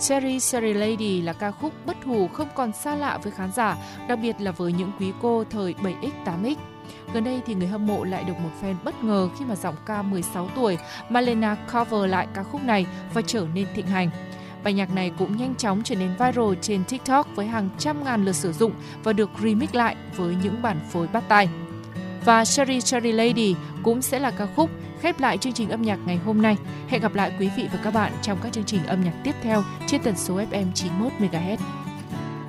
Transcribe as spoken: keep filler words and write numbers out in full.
Cherry Cherry Lady là ca khúc bất hủ không còn xa lạ với khán giả, đặc biệt là với những quý cô thời bảy x, tám x. Gần đây thì người hâm mộ lại được một fan bất ngờ khi mà giọng ca mười sáu tuổi Malena cover lại ca khúc này và trở nên thịnh hành. Bài nhạc này cũng nhanh chóng trở nên viral trên TikTok với hàng trăm ngàn lượt sử dụng và được remix lại với những bản phối bắt tai. Và Cherry Cherry Lady cũng sẽ là ca khúc khép lại chương trình âm nhạc ngày hôm nay. Hẹn gặp lại quý vị và các bạn trong các chương trình âm nhạc tiếp theo trên tần số ép em chín mươi mốt mê ga héc.